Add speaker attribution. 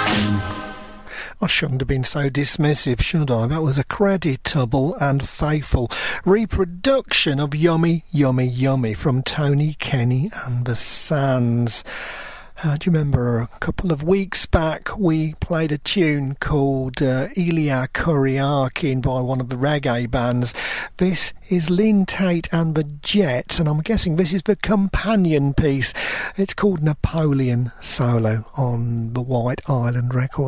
Speaker 1: I shouldn't have been so dismissive, should I? That was a creditable and faithful reproduction of Yummy, Yummy, Yummy from Tony Kenny and the Sands. Do you remember a couple of weeks back we played a tune called Elia Kuriakin by one of the reggae bands? This is Lynn Tate and the Jets, and I'm guessing this is the companion piece. It's called Napoleon Solo on the White Island record